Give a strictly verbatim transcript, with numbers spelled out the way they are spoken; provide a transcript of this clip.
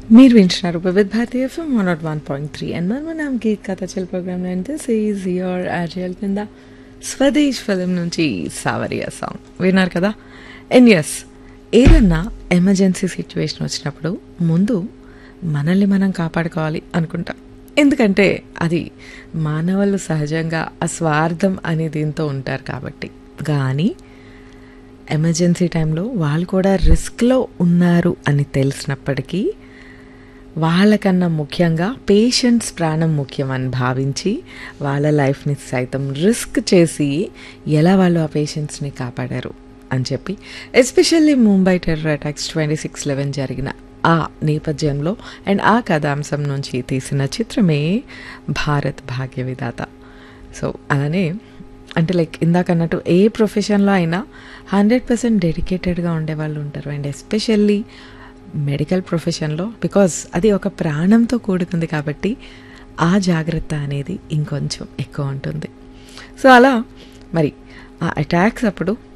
మీరు వింటున్నారు వివిధ Bharati FM one not one point three and మన మనం గీత్ కథ చెల్ programme and this is your ఆర్జల్ కింద స్వదేశ్ ఫిలిం నుంచి సావరియా సాంగ్ విన్నారు కదా. అండ్ ఎస్, ఏదన్నా ఎమర్జెన్సీ సిచ్యువేషన్ వచ్చినప్పుడు ముందు మనల్ని మనం కాపాడుకోవాలి అనుకుంటాం. ఎందుకంటే అది మానవులు సహజంగా అస్వార్థం అనే దీంతో ఉంటారు కాబట్టి. కానీ ఎమర్జెన్సీ టైంలో వాళ్ళు కూడా రిస్క్లో ఉన్నారు అని తెలిసినప్పటికీ వాళ్ళకన్నా ముఖ్యంగా పేషెంట్స్ ప్రాణం ముఖ్యం అని భావించి వాళ్ళ లైఫ్ని సైతం రిస్క్ చేసి ఎలా వాళ్ళు ఆ పేషెంట్స్ని కాపాడారు అని చెప్పి, especially Mumbai terror attacks twenty six eleven జరిగిన ఆ నేపథ్యంలో అండ్ ఆ కథాంశం నుంచి తీసిన చిత్రమే భారత్ భాగ్య విధాత. సో అలానే అంటే లైక్ ఇందాక అన్నట్టు ఏ ప్రొఫెషన్లో అయినా హండ్రెడ్ పర్సెంట్ డెడికేటెడ్గా ఉండేవాళ్ళు ఉంటారు. అండ్ ఎస్పెషల్లీ మెడికల్ ప్రొఫెషన్లో, బికాజ్ అది ఒక ప్రాణంతో కూడుకుంది కాబట్టి ఆ జాగ్రత్త అనేది ఇంకొంచెం ఎక్కువ ఉంటుంది. సో అలా మరి ఆ అటాక్స్ అప్పుడు